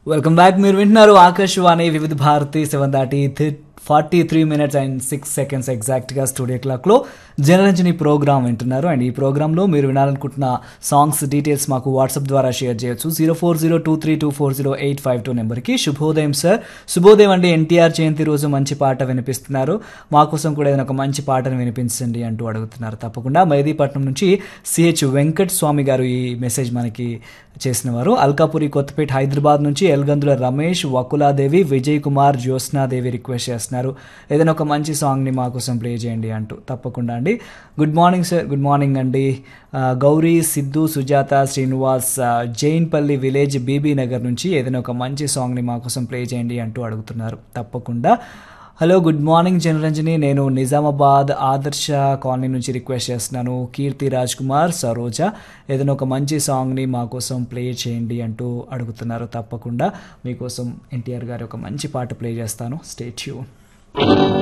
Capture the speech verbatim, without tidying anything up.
Welcome back. మీరు వింటున్నారు ఆకాశవాణి వివిధ భారతి సెవెన్ దాటి forty three minutes and six seconds ఎగ్జాక్ట్గా స్టూడియో క్లాక్లో జనరంజని ప్రోగ్రామ్ వింటున్నారు. అండ్ ఈ ప్రోగ్రాంలో మీరు వినాలనుకుంటున్న సాంగ్స్ డీటెయిల్స్ మాకు వాట్సాప్ ద్వారా షేర్ చేయొచ్చు. Zero four zero two three two four zero eight five two నెంబర్కి. శుభోదయం సార్. శుభోదయం అండి. ఎన్టీఆర్ జయంతి రోజు మంచి పాట వినిపిస్తున్నారు, మా కోసం కూడా ఏదైనా ఒక మంచి పాటను వినిపించండి అంటూ అడుగుతున్నారు. తప్పకుండా మెహదీపట్నం నుంచి సిహెచ్ వెంకట్ స్వామి గారు ఈ మెసేజ్ మనకి చేసిన వారు. అల్కాపురి కొత్తపేట హైదరాబాద్ నుంచి ఎల్గందుల రమేష్, వకులాదేవి, విజయ్ కుమార్, జ్యోత్స్నాదేవి రిక్వెస్ట్ చేస్తున్నారు ఏదైనా ఒక మంచి సాంగ్ని మా కోసం ప్లే చేయండి అంటూ. తప్పకుండా అండి. Good morning sir. Good morning అండి. గౌరీ, సిద్ధు, సుజాత, శ్రీనివాస్, జైన్పల్లి విలేజ్, బీబీ నగర్ నుంచి ఏదైనా ఒక మంచి సాంగ్ని మా కోసం ప్లే చేయండి అంటూ అడుగుతున్నారు. తప్పకుండా. Hello, good morning Janaranjani. నేను నిజామాబాద్ ఆదర్శ కాలనీ నుంచి రిక్వెస్ట్ చేస్తున్నాను. కీర్తి, రాజ్ కుమార్, సరోజ ఏదైనా ఒక మంచి సాంగ్ని మా కోసం ప్లే చేయండి అంటూ అడుగుతున్నారు. తప్పకుండా మీకోసం ఎన్టీఆర్ గారి ఒక మంచి పాట ప్లే చేస్తాను. Stay tune.